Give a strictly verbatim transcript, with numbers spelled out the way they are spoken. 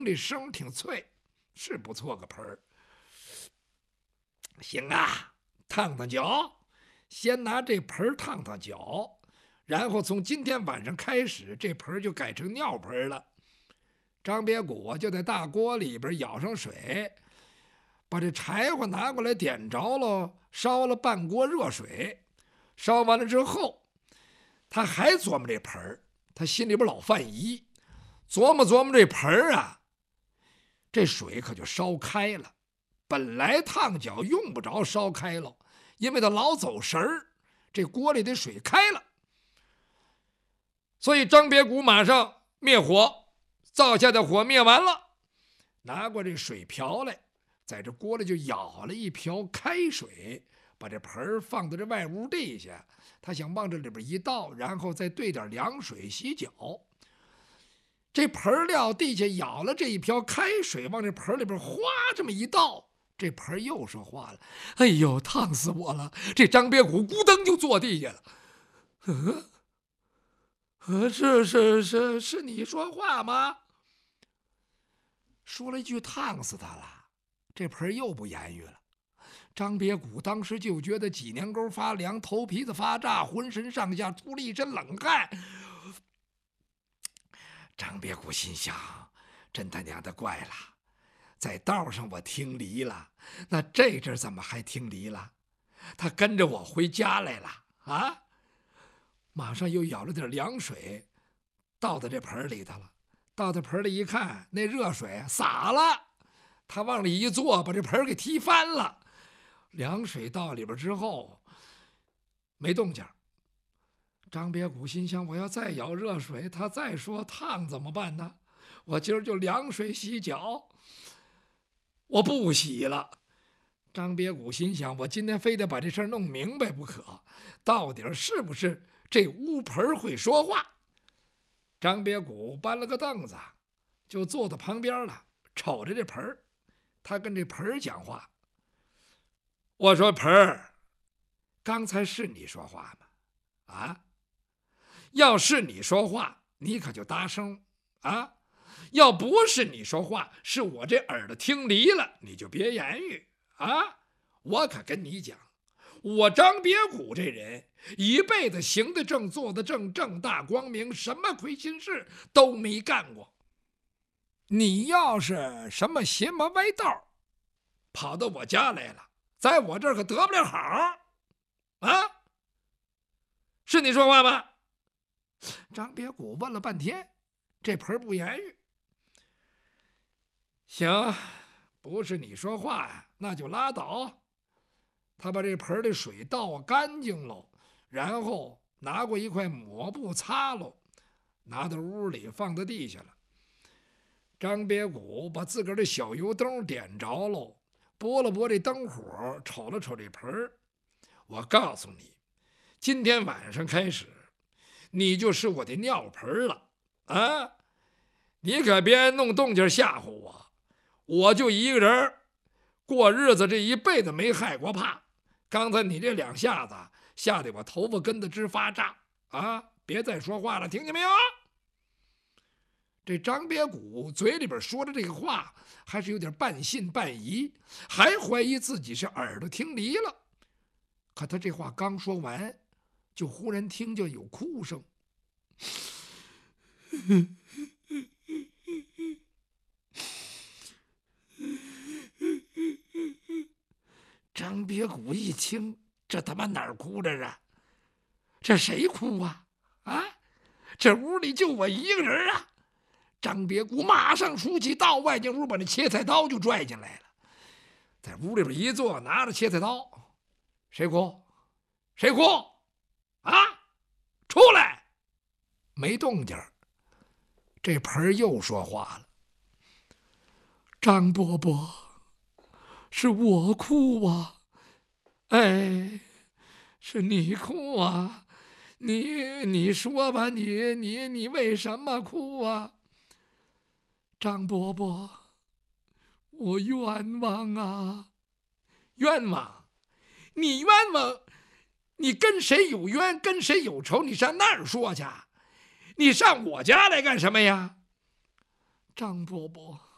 这声挺脆，是不错个盆儿。行啊，烫烫脚，先拿这盆烫烫脚，然后从今天晚上开始，这盆就改成尿盆了。张别谷就在大锅里边舀上水，把这柴火拿过来点着了，烧了半锅热水。烧完了之后，他还琢磨这盆儿，他心里边老犯疑，琢磨琢磨这盆儿啊，这水可就烧开了。本来烫脚用不着烧开了，因为他老走神儿，这锅里的水开了。所以张别谷马上灭火，灶下的火灭完了，拿过这水瓢来，在这锅里就舀了一瓢开水，把这盆放到这外屋地下，他想往这里边一倒，然后再兑点凉水洗脚。这盆料地下舀了这一瓢开水，往这盆里边哗这么一倒，这盆又说话了：“哎呦，烫死我了！”这张别谷咕噔就坐地下了。嗯，呃，是是是是你说话吗？说了一句烫死他了，这盆又不言语了。张别谷当时就觉得脊梁沟发凉，头皮子发炸，浑身上下出了一身冷汗。张别谷心想：真他娘的怪了，在道上我听离了，那这阵怎么还听离了？他跟着我回家来了啊！马上又舀了点凉水，倒在这盆里头了。倒在盆里一看，那热水洒了，他往里一坐，把这盆给踢翻了。凉水倒里边之后，没动静。张别谷心想：我要再舀热水，他再说烫怎么办呢？我今儿就凉水洗脚，我不洗了。张别谷心想：我今天非得把这事儿弄明白不可，到底是不是这乌盆会说话？张别谷搬了个凳子，就坐到旁边了，瞅着这盆儿，他跟这盆儿讲话：“我说盆儿，刚才是你说话吗？啊？要是你说话，你可就搭声啊；要不是你说话，是我这耳朵听离了，你就别言语啊。我可跟你讲，我张别谷这人一辈子行得正，坐得正，正大光明，什么亏心事都没干过。你要是什么邪门歪道，跑到我家来了，在我这儿可得不了好啊！是你说话吗？”张别谷问了半天，这盆不言语。行，不是你说话呀，那就拉倒。他把这盆的水倒干净喽，然后拿过一块抹布擦喽，拿到屋里放到地下了。张别谷把自个儿的小油灯点着喽，拨了拨这灯火，瞅了瞅这盆。我告诉你，今天晚上开始，你就是我的尿盆了啊！你可别弄动静吓唬我，我就一个人过日子，这一辈子没害过怕。刚才你这两下子吓得我头发根子直发炸啊！别再说话了，听见没有？这张别谷嘴里边说的这个话，还是有点半信半疑，还怀疑自己是耳朵听离了。可他这话刚说完，就忽然听见有哭声。张别谷一听，这他妈哪儿哭着啊？这谁哭啊？啊，这屋里就我一个人啊！张别谷马上出去到外间屋，把那切菜刀就拽进来了，在屋里边一坐，拿着切菜刀，谁哭？谁哭？啊！出来！没动静。这盆又说话了：“张伯伯，是我哭啊！哎，是你哭啊！你你说吧，你你你为什么哭啊？”张伯伯，我冤枉啊！冤枉？你冤枉？你跟谁有冤，跟谁有仇，你上那儿说去。你上我家来干什么呀？张伯伯，